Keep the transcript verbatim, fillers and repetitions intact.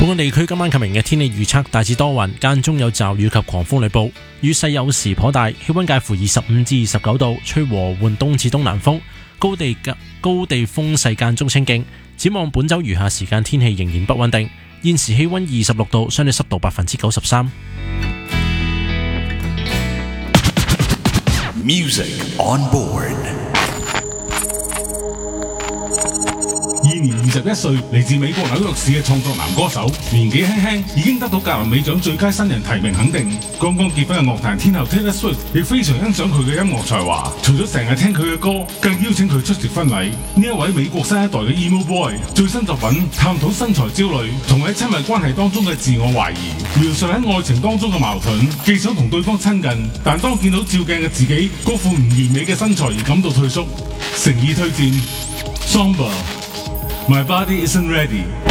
港地區今晚及明日天氣預測大致多雲，間中有驟雨及狂風雷暴，雨勢有時頗大，氣溫介乎二十五至二十九度，吹和緩東至東南風，高地高地風勢間中清勁。展望本周餘下時間天氣仍然不穩定。現時氣溫二十六度，相對濕度百分之九十三。 Music on board。 現年二十一歲，嚟自美國紐約市嘅創作男歌手，年紀輕輕已經得到格林美獎最佳新人提名肯定。剛剛結婚嘅樂壇天后 Taylor Swift 亦非常欣賞佢嘅音樂才華，除咗成日聽佢嘅歌，更邀請佢出席婚禮。呢一位美國新一代嘅 Emo Boy 最新作品探討身材焦慮同喺親密關係當中嘅自我懷疑，描述喺愛情當中嘅矛盾，既想同對方親近，但當見到照鏡嘅自己嗰副唔完美嘅身材而感到退縮。誠意推薦 Somber。My body isn't ready.